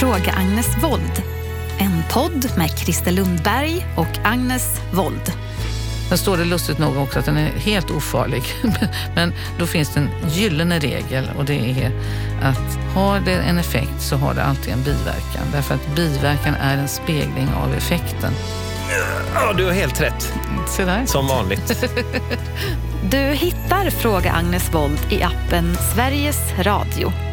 Fråga Agnes Wold. En podd med Christer Lundberg och Agnes Wold. Sen står det lustigt nog också att den är helt ofarlig. Men då finns det en gyllene regel, och det är att har det en effekt så har det alltid en biverkan. Därför att biverkan är en spegling av effekten. Ja, du har helt rätt. Så där. Som vanligt. Du hittar Fråga Agnes Wold i appen Sveriges Radio.